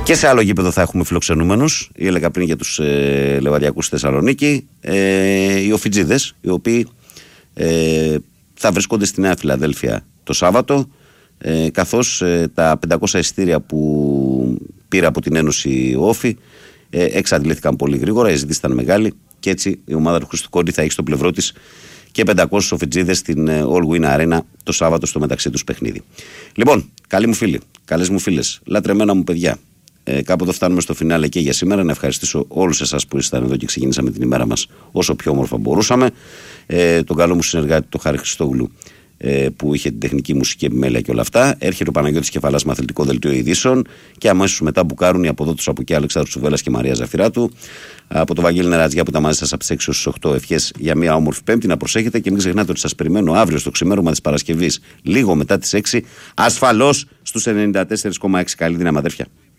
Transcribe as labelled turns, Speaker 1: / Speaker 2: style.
Speaker 1: Και σε άλλο γήπεδο θα έχουμε φιλοξενούμενους. Έλεγα πριν για τους Λεβαδιακούς στη Θεσσαλονίκη. Οι Οφιτζίδες, οι οποίοι θα βρισκόνται στη Νέα Φιλαδέλφια το Σάββατο. Καθώς τα 500 εισιτήρια που πήρε από την Ένωση Όφη εξαντλήθηκαν πολύ γρήγορα, η ζήτηση ήταν μεγάλη και έτσι η ομάδα του Χρήστου Κόντι θα έχει στο πλευρό της και 500 Οφιτζίδες στην All Win Arena το Σάββατο στο μεταξύ τους παιχνίδι. Λοιπόν, καλοί μου φίλοι, καλές μου φίλες, λατρεμένα μου παιδιά, κάπου εδώ φτάνουμε στο φινάλε και για σήμερα. Να ευχαριστήσω όλους εσάς που ήσασταν εδώ και ξεκινήσαμε την ημέρα μας όσο πιο όμορφα μπορούσαμε. Τον καλό μου συνεργάτη, τον Χάρη Χριστόγλου, που είχε την τεχνική μουσική επιμέλεια και όλα αυτά. Έρχεται ο Παναγιώτης Κεφαλάς με αθλητικό δελτίο ειδήσεων και αμέσως μετά μπουκάρουν οι αποδότους από εκεί Αλέξανδρος Τσουβέλλας και Μαρία Ζαφυράτου. Από το Βαγγέλη Νερατζιά που ήταν μαζί σας από τις 6 ως τις 8. Ευχές για μια όμορφη Πέμπτη. Να προσέχετε και μην ξεχνάτε ότι σας περιμένω αύριο στο ξημέρωμα της Παρασκευής, λίγο μετά τις 6, ασφαλώς στους 94,6. Καλή δύναμη, αδέρφια.